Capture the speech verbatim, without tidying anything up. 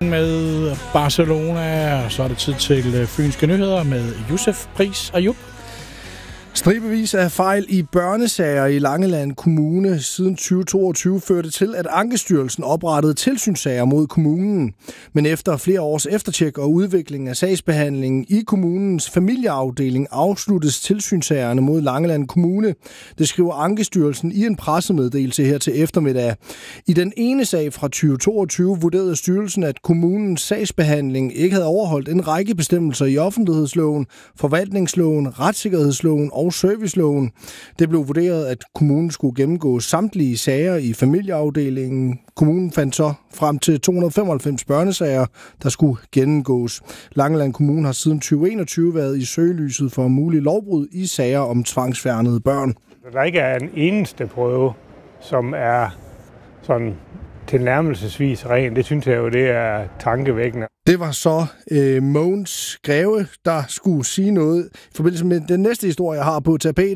Med Barcelona, og så er det tid til Fynske Nyheder med Josef Pris Ayub. Stribevis af fejl i børnesager i Langeland Kommune siden tyve toogtyve førte til, at Ankestyrelsen oprettede tilsynssager mod kommunen. Men efter flere års eftertjek og udvikling af sagsbehandlingen i kommunens familieafdeling afsluttes tilsynssagerne mod Langeland Kommune. Det skriver Ankestyrelsen i en pressemeddelelse her til eftermiddag. I den ene sag fra tyve toogtyve vurderede styrelsen, at kommunens sagsbehandling ikke havde overholdt en række bestemmelser i offentlighedsloven, forvaltningsloven, retssikkerhedsloven og serviceloven. Det blev vurderet, at kommunen skulle gennemgå samtlige sager i familieafdelingen. Kommunen fandt så frem til to hundrede og femoghalvfems børnesager, der skulle gennemgås. Langeland Kommune har siden tyve enogtyve været i søgelyset for mulig lovbrud i sager om tvangsfjernede børn. Der ikke er en eneste prøve, som er sådan tilnærmelsesvis ren. Det synes jeg jo, det er tankevækkende. Det var så øh, Mogens Greve, der skulle sige noget i forbindelse med den næste historie, jeg har på tapet.